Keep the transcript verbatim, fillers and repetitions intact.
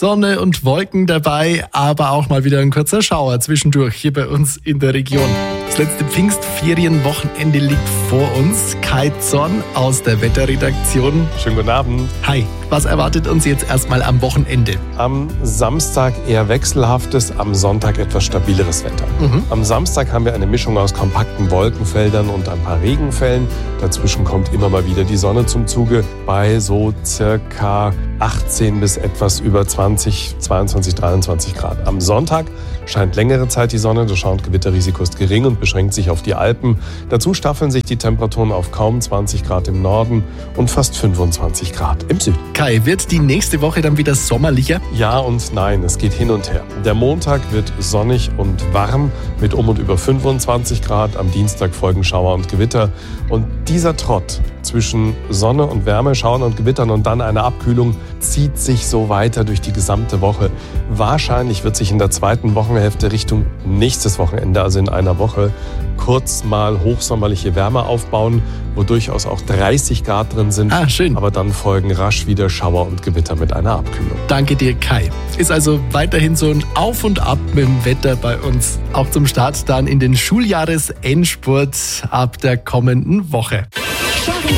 Sonne und Wolken dabei, aber auch mal wieder ein kurzer Schauer zwischendurch hier bei uns in der Region. Das letzte Pfingstferienwochenende liegt vor uns. Kai Zorn aus der Wetterredaktion. Schönen guten Abend. Hi, was erwartet uns jetzt erstmal am Wochenende? Am Samstag eher wechselhaftes, am Sonntag etwas stabileres Wetter. Mhm. Am Samstag haben wir eine Mischung aus kompakten Wolkenfeldern und ein paar Regenfällen. Dazwischen kommt immer mal wieder die Sonne zum Zuge bei so circa achtzehn bis etwas über zwanzig, zweiundzwanzig, dreiundzwanzig Grad. Am Sonntag scheint längere Zeit die Sonne, das Schauer- und Gewitterrisiko ist gering und beschränkt sich auf die Alpen. Dazu staffeln sich die Temperaturen auf kaum zwanzig Grad im Norden und fast fünfundzwanzig Grad im Süden. Kai, wird die nächste Woche dann wieder sommerlicher? Ja und nein, es geht hin und her. Der Montag wird sonnig und warm mit um und über fünfundzwanzig Grad. Am Dienstag folgen Schauer und Gewitter. Und dieser Trott zwischen Sonne und Wärme, Schauern und Gewittern und dann einer Abkühlung zieht sich so weiter durch die gesamte Woche. Wahrscheinlich wird sich in der zweiten Wochenhälfte Richtung nächstes Wochenende, also in einer Woche, kurz mal hochsommerliche Wärme aufbauen, wo durchaus auch dreißig Grad drin sind. Ah, schön. Aber dann folgen rasch wieder Schauer und Gewitter mit einer Abkühlung. Danke dir, Kai. Ist also weiterhin so ein Auf und Ab mit dem Wetter bei uns. Auch zum Start dann in den Schuljahresendspurt ab der kommenden Woche.